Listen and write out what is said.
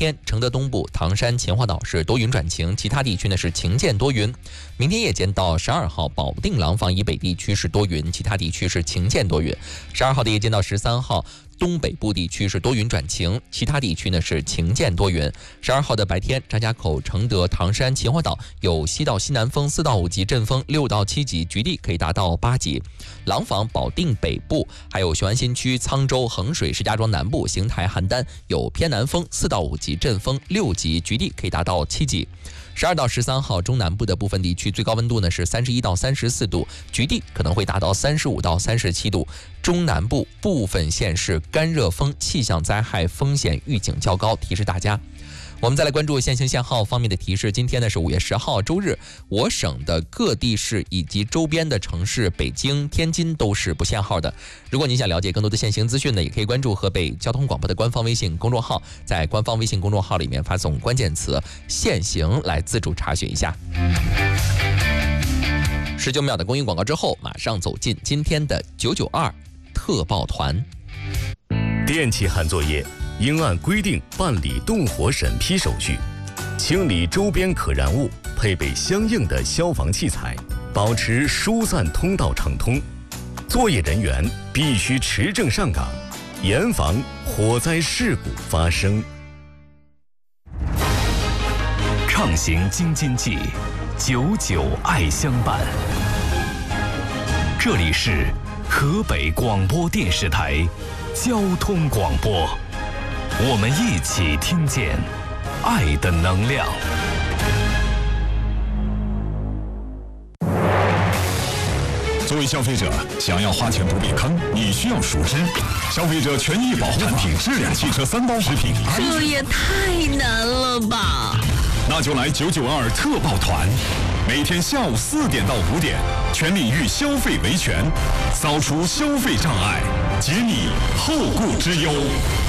天承德东部、唐山、秦皇岛是多云转晴，其他地区呢是晴间多云。明天夜间到12号，保定廊坊以北地区是多云，其他地区是晴间多云。12号的夜间到13号，东北部地区是多云转晴，其他地区呢是晴间多云。12号的白天，张家口、承德、唐山、秦皇岛有西到西南风4到5级阵风，6到7级，局地可以达到8级。廊坊、保定北部，还有雄安新区、沧州、衡水、石家庄南部、邢台、邯郸有偏南风4到5级阵风6级，局地可以达到7级。12到13号，中南部的部分地区最高温度呢是31到34度，局地可能会达到35到37度。中南部部分县市干热风气象灾害风险预警较高，提示大家。我们再来关注限行限号方面的提示。今天呢是5月10号周日，我省的各地市以及周边的城市北京、天津都是不限号的。如果您想了解更多的限行资讯呢，也可以关注河北交通广播的官方微信公众号，在官方微信公众号里面发送关键词限行来自主查询一下。19秒的公益广告之后，马上走进今天的992特报团。 电气焊作业应按规定办理动火审批手续，清理周边可燃物，配备相应的消防器材，保持疏散通道畅通。作业人员必须持证上岗，严防火灾事故发生。 畅行京津冀，99爱相伴。这里是河北广播电视台交通广播，我们一起听见爱的能量。 作为消费者，想要花钱不避坑，你需要熟知消费者权益保护产品质量、汽车3包食品。 这也太难了吧！ 那就来992特报团，每天下午4点到5点，全领域消费维权，扫除消费障碍，解你后顾之忧。